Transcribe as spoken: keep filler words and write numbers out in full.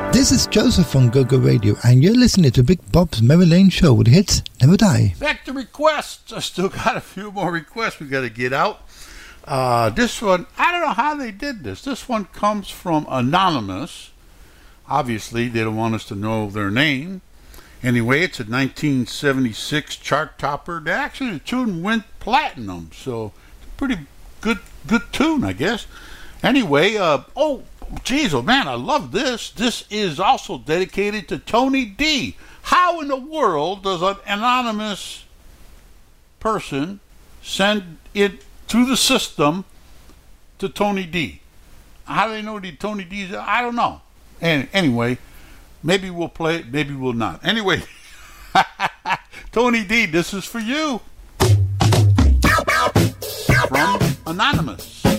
This is Joseph on Go Go Radio, and you're listening to Big Bob's Memory Lane Show with hits never die. Back to requests. I still got a few more requests we got to get out. Uh, this one, I don't know how they did this. This one comes from Anonymous. Obviously, they don't want us to know their name. Anyway, it's a nineteen seventy-six chart topper. Actually, the tune went platinum, so it's a pretty good, good tune, I guess. Anyway, uh, oh, geez, oh man, I love this. This is also dedicated to Tony D. How in the world does an anonymous person send it to the system to Tony D? How do they know the Tony D is? I don't know. And anyway, maybe we'll play it, maybe we'll not. Anyway, Tony D, this is for you. From Anonymous.